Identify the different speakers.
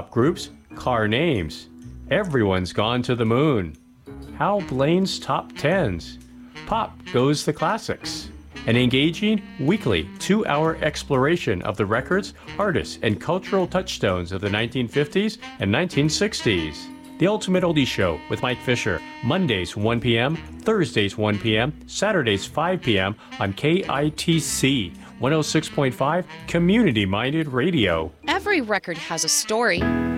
Speaker 1: Pop groups, car names. Everyone's Gone to the Moon. Hal Blaine's Top Tens. Pop Goes the Classics. An engaging, weekly, 2-hour exploration of the records, artists, and cultural touchstones of the 1950s and 1960s. The Ultimate Oldie Show with Mike Fisher, Mondays 1 p.m., Thursdays 1 p.m., Saturdays 5 p.m. on KITC 106.5 Community-Minded Radio.
Speaker 2: Every record has a story.